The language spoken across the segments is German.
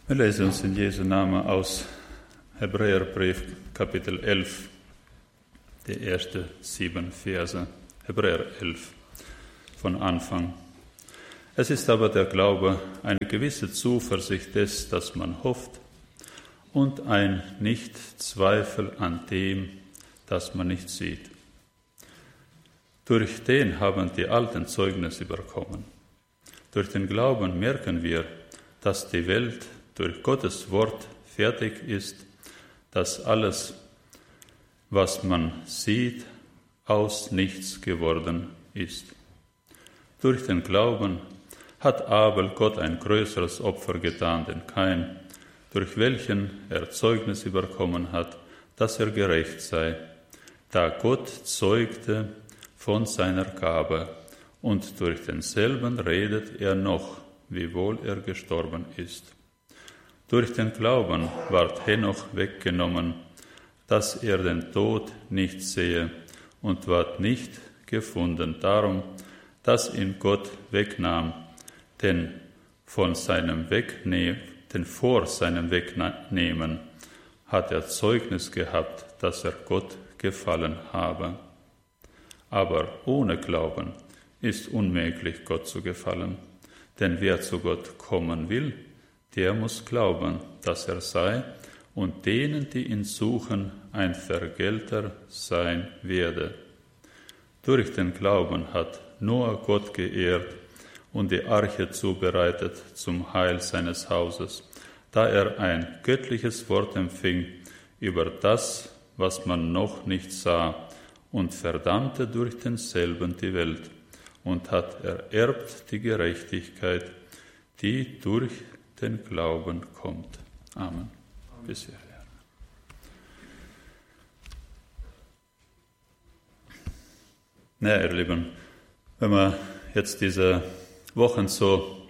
Wir lesen uns in Jesu Namen aus Hebräerbrief, Kapitel 11, die ersten 7 Verse. Hebräer 11, von Anfang. Es ist aber der Glaube eine gewisse Zuversicht des, dass man hofft, und ein Nicht-Zweifel an dem, das man nicht sieht. Durch den haben die Alten Zeugnis überkommen. Durch den Glauben merken wir, dass die Welt durch Gottes Wort fertig ist, dass alles, was man sieht, aus nichts geworden ist. Durch den Glauben hat Abel Gott ein größeres Opfer getan, denn Kain, durch welchen er Zeugnis überkommen hat, dass er gerecht sei, da Gott zeugte von seiner Gabe, und durch denselben redet er noch, wiewohl er gestorben ist. Durch den Glauben ward Henoch weggenommen, dass er den Tod nicht sehe, und ward nicht gefunden darum, dass ihn Gott wegnahm, denn vor seinem Wegnehmen hat er Zeugnis gehabt, dass er Gott gefallen habe. Aber ohne Glauben ist unmöglich, Gott zu gefallen, denn wer zu Gott kommen will, der muss glauben, dass er sei und denen, die ihn suchen, ein Vergelter sein werde. Durch den Glauben hat Noah Gott geehrt und die Arche zubereitet zum Heil seines Hauses, da er ein göttliches Wort empfing über das, was man noch nicht sah, und verdammte durch denselben die Welt und hat ererbt die Gerechtigkeit, die durch den Glauben kommt. Amen. Bis hierher. Na, ihr Lieben, wenn man jetzt diese Wochen so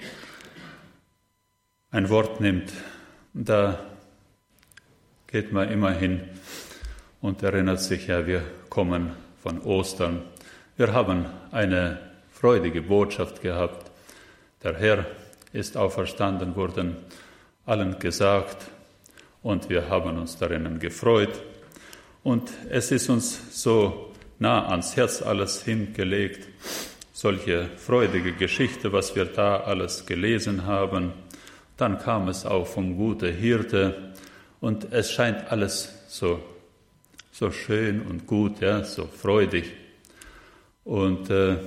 ein Wort nimmt, da geht man immer hin und erinnert sich, ja, wir kommen von Ostern. Wir haben eine freudige Botschaft gehabt. Der Herr ist auferstanden, wurden allen gesagt, und wir haben uns darin gefreut. Und es ist uns so nah ans Herz alles hingelegt, solche freudige Geschichte, was wir da alles gelesen haben. Dann kam es auch vom guten Hirte, und es scheint alles so schön und gut, ja, so freudig. Und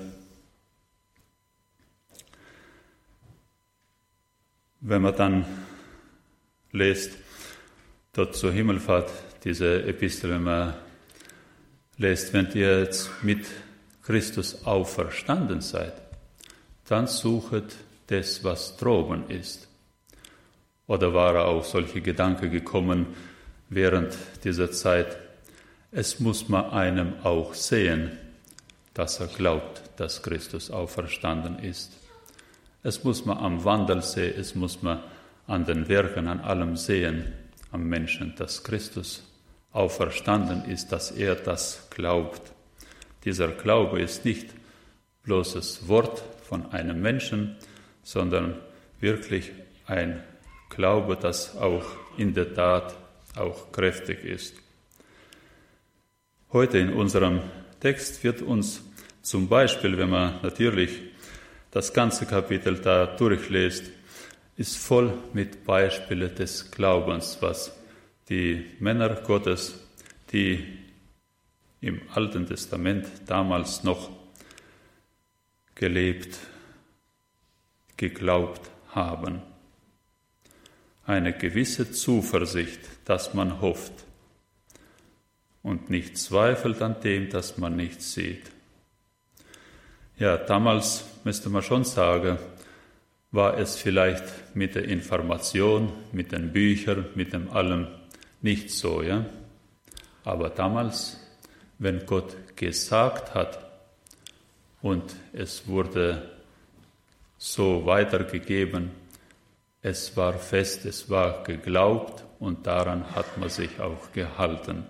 wenn man dann liest, dort zur Himmelfahrt, diese Epistel, wenn man liest, wenn ihr jetzt mit Christus auferstanden seid, dann suchet das, was droben ist. Oder waren auch solche Gedanken gekommen während dieser Zeit, es muss man einem auch sehen, dass er glaubt, dass Christus auferstanden ist. Es muss man am Wandel sehen, es muss man an den Werken, an allem sehen, am Menschen, dass Christus auferstanden ist, dass er das glaubt. Dieser Glaube ist nicht bloßes Wort von einem Menschen, sondern wirklich ein Glaube, das auch in der Tat auch kräftig ist. Heute in unserem Text wird uns zum Beispiel, wenn man natürlich das ganze Kapitel da durchliest, ist voll mit Beispielen des Glaubens, was die Männer Gottes, die im Alten Testament damals noch gelebt, geglaubt haben. Eine gewisse Zuversicht, dass man hofft und nicht zweifelt an dem, das man nicht sieht. Ja, damals müsste man schon sagen, war es vielleicht mit der Information, mit den Büchern, mit dem allem nicht so, ja. Aber damals, wenn Gott gesagt hat und es wurde so weitergegeben, es war fest, es war geglaubt und daran hat man sich auch gehalten.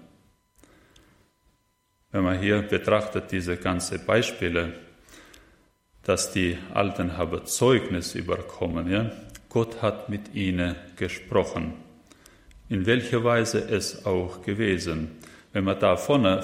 Wenn man hier betrachtet, diese ganzen Beispiele, dass die Alten haben Zeugnis überkommen, ja. Gott hat mit ihnen gesprochen. In welcher Weise es auch gewesen. Wenn wir da vorne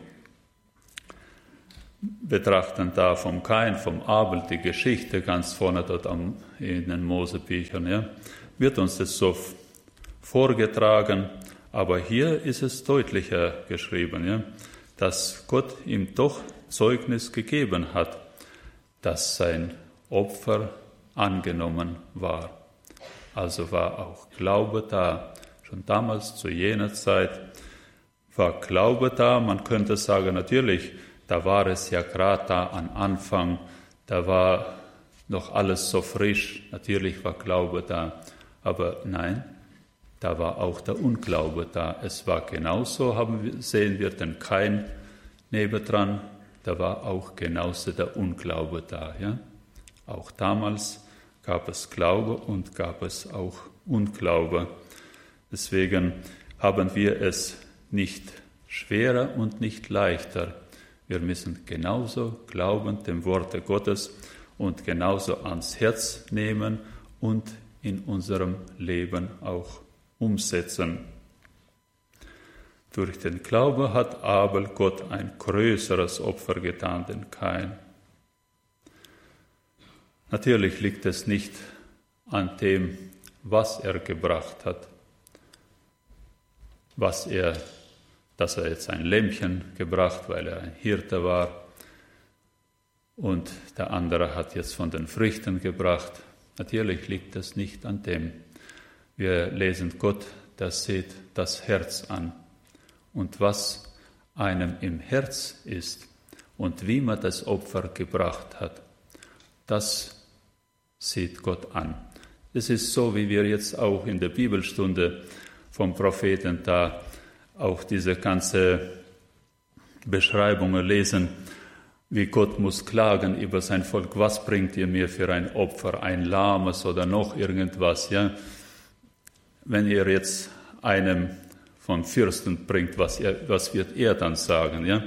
betrachten, da vom Kain, vom Abel, die Geschichte ganz vorne dort in den Mosebüchern, ja, wird uns das so vorgetragen, aber hier ist es deutlicher geschrieben, ja, dass Gott ihm doch Zeugnis gegeben hat, dass sein Opfer angenommen war. Also war auch Glaube da. Schon damals, zu jener Zeit, war Glaube da. Man könnte sagen, natürlich, da war es ja gerade da am Anfang, da war noch alles so frisch. Natürlich war Glaube da. Aber nein, da war auch der Unglaube da. Es war genauso, sehen wir den Kain nebendran, da war auch genauso der Unglaube da. Ja? Auch damals gab es Glaube und gab es auch Unglaube. Deswegen haben wir es nicht schwerer und nicht leichter. Wir müssen genauso glauben dem Worte Gottes und genauso ans Herz nehmen und in unserem Leben auch umsetzen. Durch den Glaube hat Abel Gott ein größeres Opfer getan, den Kain. Natürlich liegt es nicht an dem, was er gebracht hat, dass er jetzt ein Lämmchen gebracht, weil er ein Hirte war, und der andere hat jetzt von den Früchten gebracht. Natürlich liegt es nicht an dem. Wir lesen Gott, das sieht das Herz an. Und was einem im Herz ist und wie man das Opfer gebracht hat, das sieht Gott an. Es ist so, wie wir jetzt auch in der Bibelstunde vom Propheten da auch diese ganze Beschreibungen lesen, wie Gott muss klagen über sein Volk. Was bringt ihr mir für ein Opfer, ein Lahmes oder noch irgendwas? Ja? Wenn ihr jetzt einem von Fürsten bringt, was wird er dann sagen? Ja?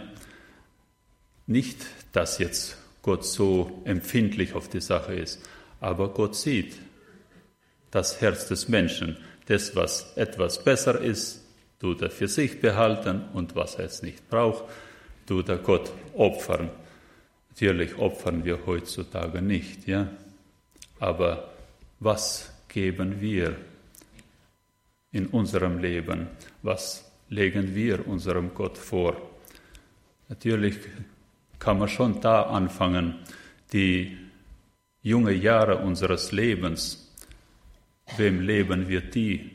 Nicht, dass jetzt Gott so empfindlich auf die Sache ist, aber Gott sieht das Herz des Menschen. Das, was etwas besser ist, tut er für sich behalten, und was er jetzt nicht braucht, tut er Gott opfern. Natürlich opfern wir heutzutage nicht, ja. Aber was geben wir in unserem Leben? Was legen wir unserem Gott vor? Natürlich kann man schon da anfangen, die jungen Jahre unseres Lebens. Wem leben wir die?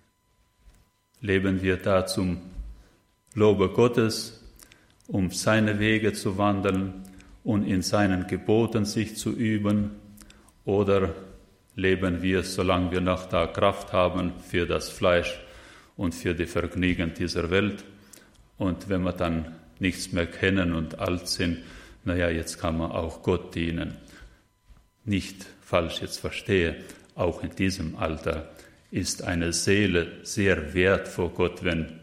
Leben wir da zum Lobe Gottes, um seine Wege zu wandeln und in seinen Geboten sich zu üben? Oder leben wir, solange wir noch da Kraft haben, für das Fleisch und für die Vergnügen dieser Welt? Und wenn wir dann nichts mehr kennen und alt sind, jetzt kann man auch Gott dienen. Nicht falsch jetzt verstehe, auch in diesem Alter ist eine Seele sehr wert vor Gott, wenn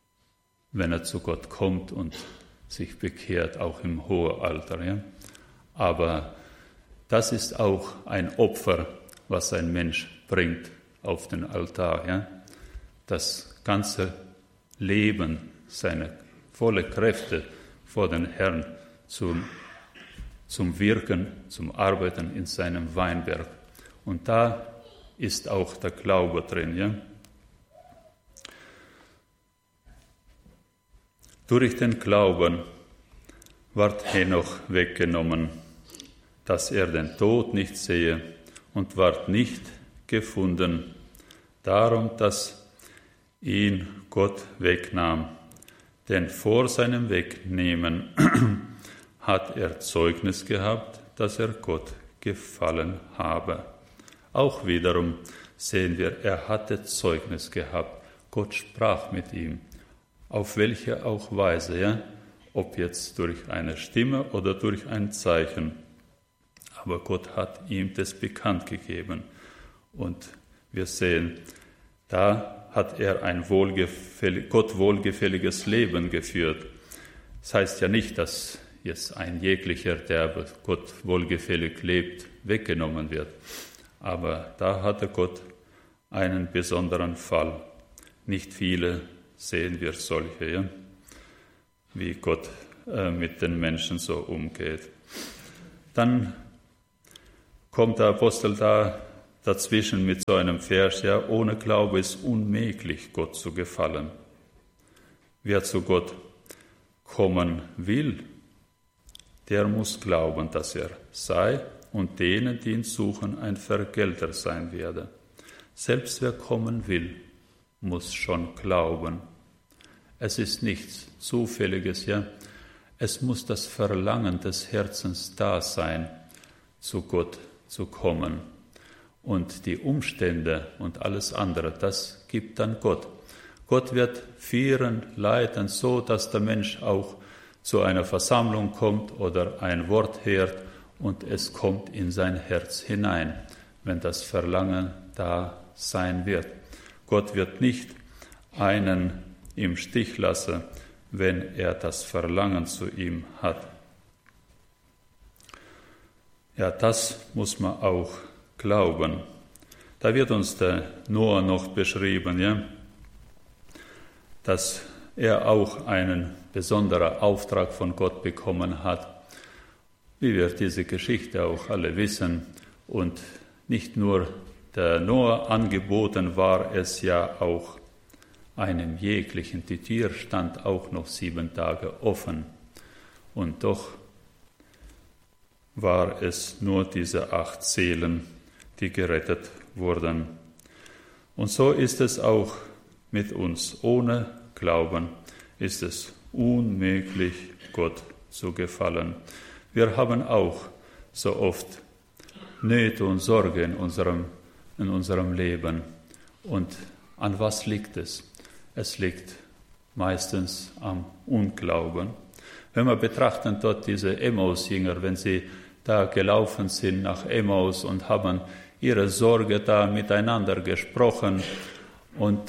er zu Gott kommt und sich bekehrt, auch im hohen Alter. Ja? Aber das ist auch ein Opfer, was ein Mensch bringt auf den Altar. Ja? Das ganze Leben, seine volle Kräfte vor den Herrn zum Wirken, zum Arbeiten in seinem Weinberg. Und da ist auch der Glaube drin. Ja? Durch den Glauben ward Henoch weggenommen, dass er den Tod nicht sehe, und ward nicht gefunden, darum, dass ihn Gott wegnahm. Denn vor seinem Wegnehmen hat er Zeugnis gehabt, dass er Gott gefallen habe. Auch wiederum sehen wir, er hatte Zeugnis gehabt. Gott sprach mit ihm. Auf welche auch Weise, ja? Ob jetzt durch eine Stimme oder durch ein Zeichen. Aber Gott hat ihm das bekannt gegeben. Und wir sehen, da hat er ein Gott wohlgefälliges Leben geführt. Das heißt ja nicht, dass jetzt ein jeglicher, der Gott wohlgefällig lebt, weggenommen wird. Aber da hatte Gott einen besonderen Fall. Nicht viele sehen wir solche, ja? Wie Gott mit den Menschen so umgeht. Dann kommt der Apostel dazwischen mit so einem Vers, ja, ohne Glaube ist unmöglich, Gott zu gefallen. Wer zu Gott kommen will, der muss glauben, dass er sei und denen, die ihn suchen, ein Vergelter sein werde. Selbst wer kommen will, muss schon glauben. Es ist nichts Zufälliges, ja. Es muss das Verlangen des Herzens da sein, zu Gott zu kommen. Und die Umstände und alles andere, das gibt dann Gott. Gott wird führen, leiten, so dass der Mensch auch zu einer Versammlung kommt oder ein Wort hört und es kommt in sein Herz hinein, wenn das Verlangen da sein wird. Gott wird nicht einen im Stich lassen, wenn er das Verlangen zu ihm hat. Ja, das muss man auch glauben. Da wird uns der Noah noch beschrieben, ja, dass er auch einen besonderen Auftrag von Gott bekommen hat, wie wir diese Geschichte auch alle wissen. Und nicht nur der Noah angeboten war es ja auch einem jeglichen. Die Tür stand auch noch 7 Tage offen. Und doch war es nur diese 8 Seelen, die gerettet wurden. Und so ist es auch mit uns. Ohne Glauben ist es unmöglich, Gott zu gefallen. Wir haben auch so oft Nöte und Sorge in unserem Leben. Und an was liegt es? Es liegt meistens am Unglauben. Wenn wir betrachten dort diese Emmaus-Jünger, wenn sie da gelaufen sind nach Emmaus und haben ihre Sorge da miteinander gesprochen. Und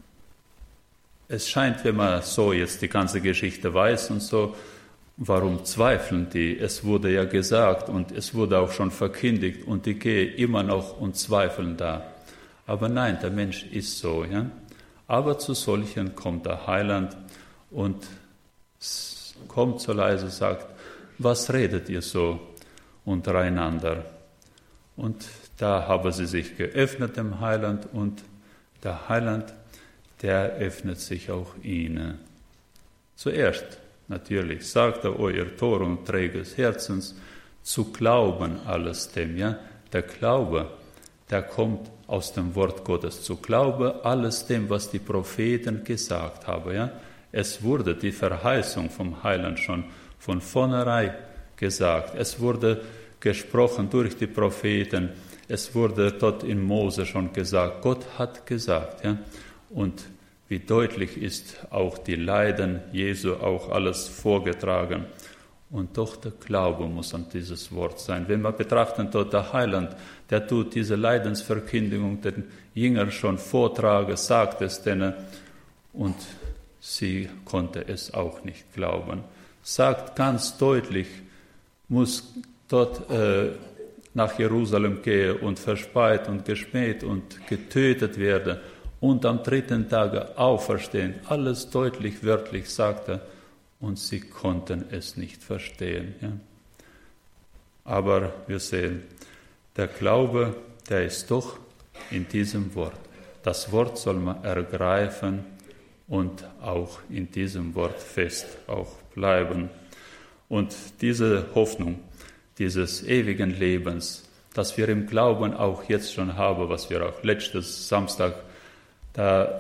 es scheint, wenn man so jetzt die ganze Geschichte weiß und so, warum zweifeln die? Es wurde ja gesagt und es wurde auch schon verkündigt und die gehen immer noch und zweifeln da. Aber nein, der Mensch ist so, ja. Aber zu solchen kommt der Heiland und kommt so leise, sagt, was redet ihr so untereinander? Und da haben sie sich geöffnet dem Heiland und der Heiland, der öffnet sich auch ihnen. Zuerst, natürlich, sagt er, euer Tor und träges Herzens, zu glauben alles dem, ja. Der Glaube, der kommt aus dem Wort Gottes, zu glauben alles dem, was die Propheten gesagt haben, ja. Es wurde die Verheißung vom Heiland schon von vornherein gesagt. Es wurde gesprochen durch die Propheten. Es wurde dort in Mose schon gesagt. Gott hat gesagt, ja. Und wie deutlich ist auch die Leiden Jesu auch alles vorgetragen. Und doch der Glaube muss an dieses Wort sein. Wenn wir betrachten, dort der Heiland, der tut diese Leidensverkündigung den Jüngern schon vortragen, sagt es denen und sie konnte es auch nicht glauben. Sagt ganz deutlich, muss dort nach Jerusalem gehen und verspeit und geschmäht und getötet werden und am 3. Tage auferstehen. Alles deutlich, wörtlich sagt er. Und sie konnten es nicht verstehen. Ja. Aber wir sehen, der Glaube, der ist doch in diesem Wort. Das Wort soll man ergreifen und auch in diesem Wort fest auch bleiben. Und diese Hoffnung dieses ewigen Lebens, das wir im Glauben auch jetzt schon haben, was wir auch letztes Samstag da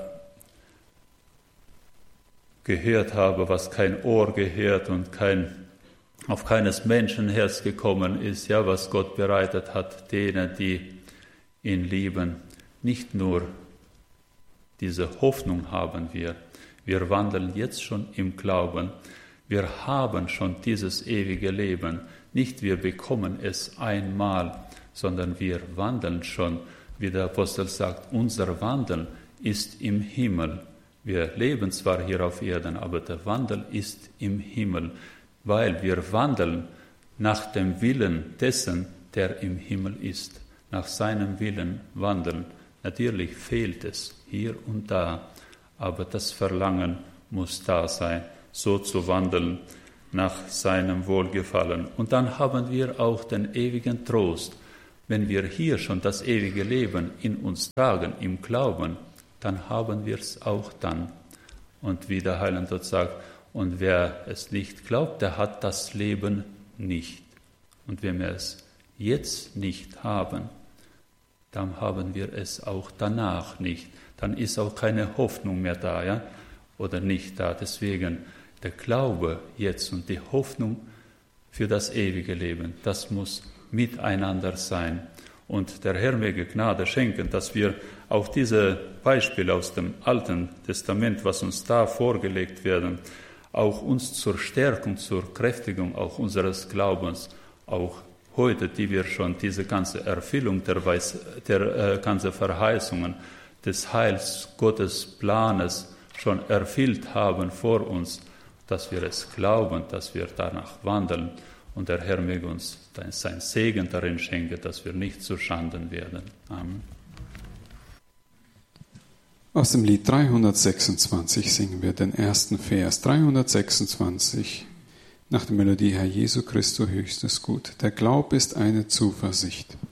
gehört habe, was kein Ohr gehört und auf keines Menschenherz gekommen ist, ja, was Gott bereitet hat, denen, die ihn lieben. Nicht nur diese Hoffnung haben wir wandeln jetzt schon im Glauben, wir haben schon dieses ewige Leben, nicht wir bekommen es einmal, sondern wir wandeln schon, wie der Apostel sagt, unser Wandeln ist im Himmel. Wir leben zwar hier auf Erden, aber der Wandel ist im Himmel, weil wir wandeln nach dem Willen dessen, der im Himmel ist. nach seinem Willen wandeln. Natürlich fehlt es hier und da, aber das Verlangen muss da sein, so zu wandeln nach seinem Wohlgefallen. Und dann haben wir auch den ewigen Trost. Wenn wir hier schon das ewige Leben in uns tragen, im Glauben, dann haben wir es auch dann. Und wie der Heiland dort sagt, und wer es nicht glaubt, der hat das Leben nicht. Und wenn wir es jetzt nicht haben, dann haben wir es auch danach nicht. Dann ist auch keine Hoffnung mehr da, ja? Oder nicht da. Deswegen der Glaube jetzt und die Hoffnung für das ewige Leben, das muss miteinander sein. Und der Herr möge Gnade schenken, dass wir auch diese Beispiele aus dem Alten Testament, was uns da vorgelegt werden, auch uns zur Stärkung, zur Kräftigung auch unseres Glaubens, auch heute, die wir schon diese ganze Erfüllung der ganzen Verheißungen des Heils Gottes Planes schon erfüllt haben vor uns, dass wir es glauben, dass wir danach wandeln. Und der Herr möge uns sein Segen darin schenken, dass wir nicht zu Schanden werden. Amen. Aus dem Lied 326 singen wir den ersten Vers. 326 nach der Melodie Herr Jesu Christus höchstes Gut. Der Glaub ist eine Zuversicht.